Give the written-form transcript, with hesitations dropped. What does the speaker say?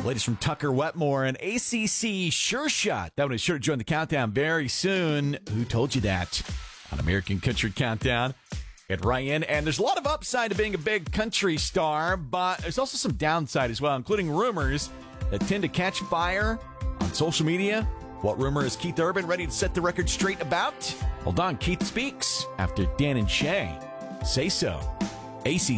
Latest from Tucker Wetmore and ACC Sure Shot. That one is sure to join the countdown very soon. Who told you that? On American Country Countdown. At Ryan, and there's a lot of upside to being a big country star, but there's also some downside as well, including rumors that tend to catch fire on social media. What rumor is Keith Urban ready to set the record straight about? Hold on, Keith speaks after Dan and Shay say so. ACC